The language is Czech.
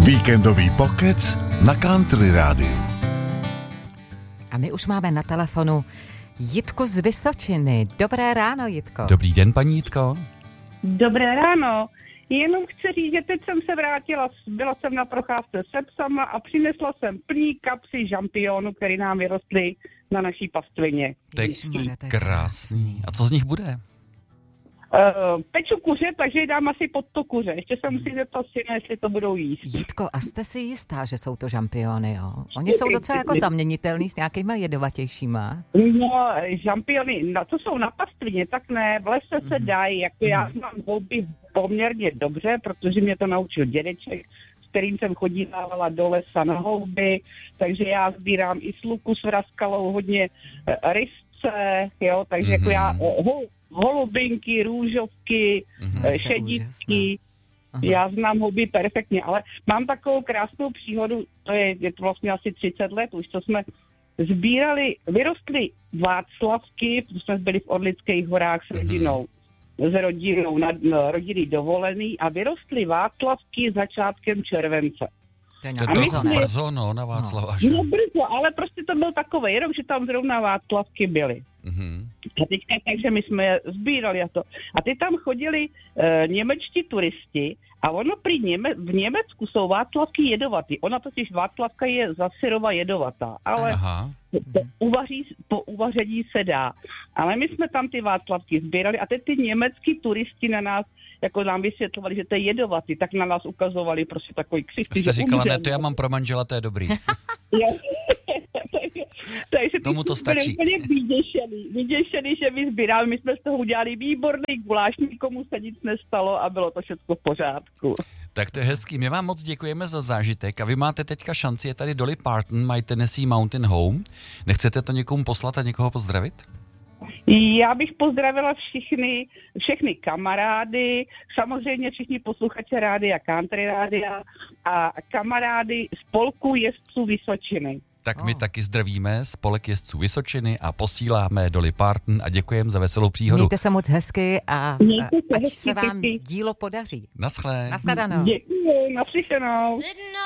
Víkendový pokec na Country Rádiu. A my už máme na telefonu Jitku z Vysočiny. Dobré ráno, Jitko. Dobrý den, paní Jitko. Dobré ráno. Jenom chci říct, že teď jsem se vrátila, byla jsem na procházce se psama a přinesla jsem plný kapsy žampionů, které nám vyrostly na naší pastvině. To je krásný. A co z nich bude? Peču kuře, takže ji dám asi pod to kuře. Ještě se musím zeptat syna, jestli to budou jíst. Jitko, a jste si jistá, že jsou to žampiony, jo? Oni jsou docela jako zaměnitelný s nějakýma jedovatějšíma. No, žampiony, to jsou na pastvině, tak ne, v lese se dají, jako já mám houby poměrně dobře, protože mě to naučil dědeček, s kterým jsem chodívala do lesa na houby, takže já sbírám i sluku s vraskalou, hodně rysce, jo, takže jako já holubinky, růžovky, šedítky. Já znám houby perfektně, ale mám takovou krásnou příhodu, je to vlastně asi 30 let už, co jsme sbírali, vyrostly václavky, protože jsme byli v Orlických horách s rodinou, na rodinný dovolený a vyrostly václavky začátkem července. To je trochu brzo, no, na Václava. No brzo, ale prostě to byl takové, jenom že tam zrovna václavky byly. A teďka takže my jsme je sbírali a to. A ty tam chodili němečtí turisti a ono v Německu jsou václavky jedovatý. Ona totiž václavka je za syrova jedovatá, ale po uvaření se dá. Ale my jsme tam ty václavky sbírali a teď ty německý turisti na nás jako nám vysvětlovali, že to je jedovatý, tak na nás ukazovali prostě takový ksichty. Jste říkala, ne, to já mám pro manžela, to je dobrý. Takže tomu to stačí. Byli úplně vyděšený, že my sbíráme. My jsme z toho udělali výborný guláš, nikomu se nic nestalo a bylo to všechno v pořádku. Tak to je hezký. My vám moc děkujeme za zážitek a vy máte teďka šanci, je tady Dolly Parton, mají Tennessee Mountain Home. Nechcete to někomu poslat a někoho pozdravit? Já bych pozdravila všechny kamarády, samozřejmě všichni posluchače rádia Country Rádia a kamarády spolku jezdců Vysočiny. Tak my taky zdravíme spolek jezdců Vysočiny a posíláme Dolly Parton a děkujeme za veselou příhodu. Mějte se moc hezky a ať se vám dílo podaří. Naschle. Naschledanou. Děkuji, naslyšenou.